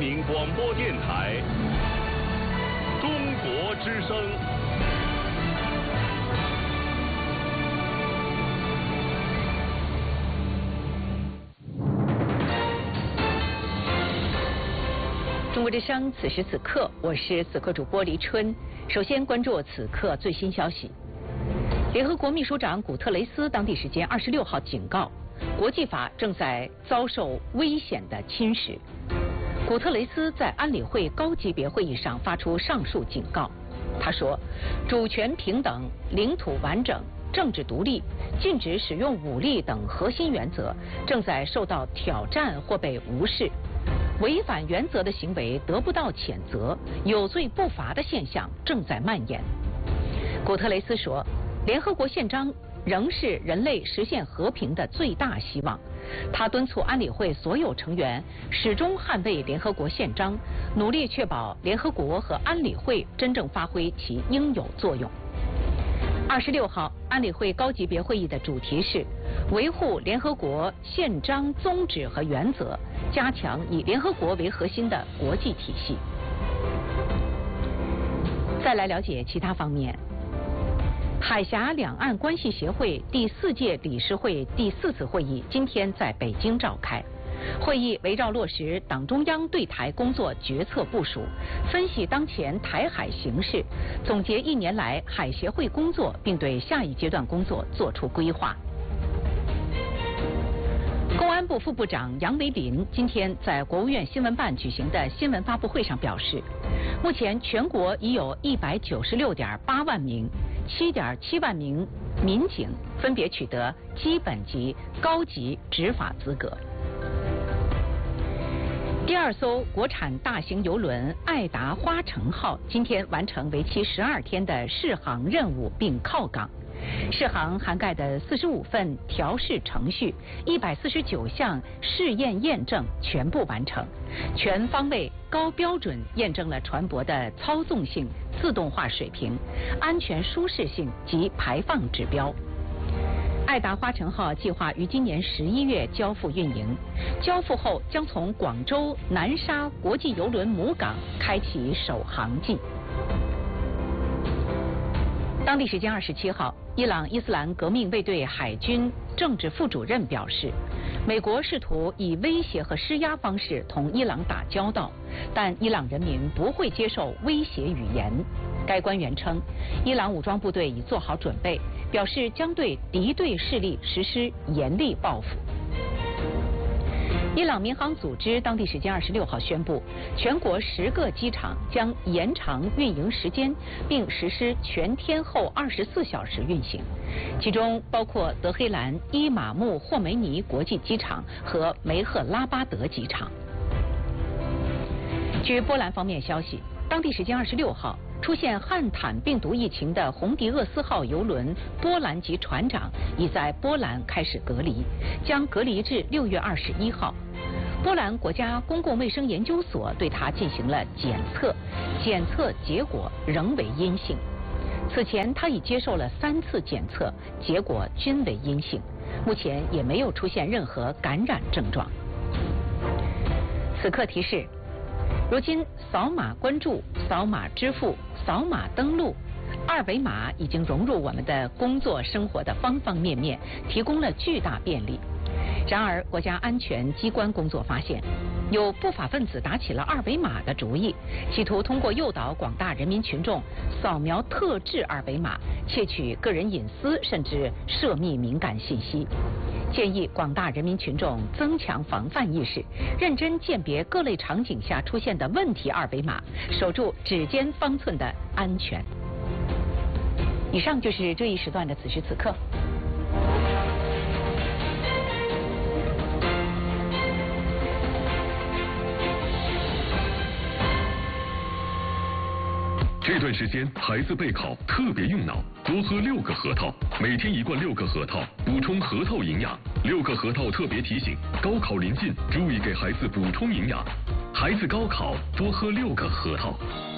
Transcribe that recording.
民广播电台中国之声。 中国之声，此时此刻，我是此刻主播黎春。首先关注此刻最新消息。联合国秘书长古特雷斯当地时间26号警告，国际法正在遭受危险的侵蚀。古特雷斯在安理会高级别会议上发出上述警告。他说，主权平等、领土完整、政治独立、禁止使用武力等核心原则正在受到挑战或被无视。违反原则的行为得不到谴责，有罪不罚的现象正在蔓延。古特雷斯说，联合国宪章仍是人类实现和平的最大希望。他敦促安理会所有成员始终捍卫联合国宪章，努力确保联合国和安理会真正发挥其应有作用。26号，安理会高级别会议的主题是维护联合国宪章宗旨和原则，加强以联合国为核心的国际体系。再来了解其他方面。海峡两岸关系协会第4届理事会第4次会议今天在北京召开。会议围绕落实党中央对台工作决策部署，分析当前台海形势，总结1年来海协会工作，并对下一阶段工作作出规划。公安部副部长杨维林今天在国务院新闻办举行的新闻发布会上表示，目前全国已有196.8万名、7.7万名民警分别取得基本级、高级执法资格。第2艘国产大型邮轮爱达花城号今天完成为期12天的试航任务并靠港。试航涵盖的45份调试程序、149项试验验证全部完成，全方位高标准验证了船舶的操纵性、自动化水平、安全舒适性及排放指标。爱达花城号计划于今年11月交付运营，交付后将从广州南沙国际邮轮母港开启首航季。当地时间27号，伊朗伊斯兰革命卫队海军政治副主任表示，美国试图以威胁和施压方式同伊朗打交道，但伊朗人民不会接受威胁语言。该官员称，伊朗武装部队已做好准备，表示将对敌对势力实施严厉报复。伊朗民航组织当地时间26号宣布，全国10个机场将延长运营时间，并实施全天候24小时运行，其中包括德黑兰伊玛目霍梅尼国际机场和梅赫拉巴德机场。据波兰方面消息，当地时间26号，出现汉坦病毒疫情的红迪厄斯号邮轮波兰籍船长已在波兰开始隔离，将隔离至6月21号。波兰国家公共卫生研究所对他进行了检测，检测结果仍为阴性。此前他已接受了3次检测，结果均为阴性，目前也没有出现任何感染症状。此刻提示，如今扫码关注、扫码支付、扫码登录、2维码已经融入我们的工作生活的方方面面，提供了巨大便利。然而，国家安全机关工作发现，有不法分子打起了2维码的主意，企图通过诱导广大人民群众扫描特制2维码，窃取个人隐私甚至涉密敏感信息。建议广大人民群众增强防范意识，认真鉴别各类场景下出现的问题2维码，守住指尖方寸的安全。以上就是这一时段的此时此刻。 这段时间孩子备考特别用脑，多喝6个核桃，每天1罐6个核桃，补充核桃营养。6个核桃特别提醒：高考临近，注意给孩子补充营养。孩子高考多喝6个核桃。